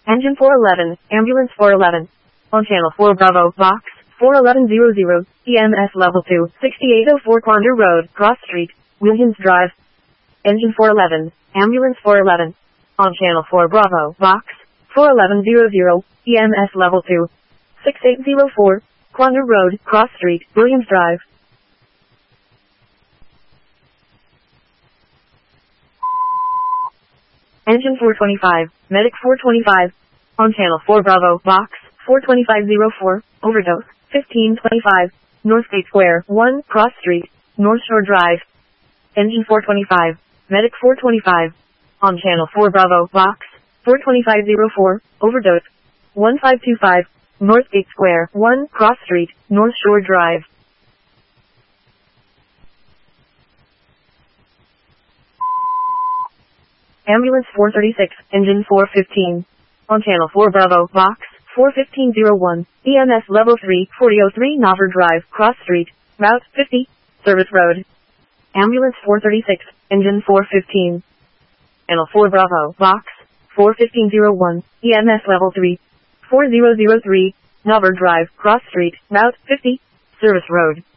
Engine 411, Ambulance 411. On Channel 4 Bravo, Box 41100, EMS Level 2, 6804 Quander Road, Cross Street, Williams Drive. Engine 411, Ambulance 411. On Channel 4 Bravo, Box 41100, EMS Level 2, 6804, Quander Road, Cross Street, Williams Drive. Engine 425, Medic 425. On Channel 4 Bravo, Box 42504, Overdose, 1525, Northgate Square, 1, Cross Street, North Shore Drive. Engine 425, Medic 425. On Channel 4 Bravo, Box 42504, Overdose, 1525, Northgate Square, 1, Cross Street, North Shore Drive. Ambulance 436, Engine 415. On Channel 4 Bravo, Box 41501, EMS Level 3, 4003 Navar Drive, Cross Street, Route 50, Service Road. Ambulance 436, Engine 415. Channel 4 Bravo, Box 41501, EMS Level 3, 4003, Navar Drive, Cross Street, Route 50, Service Road.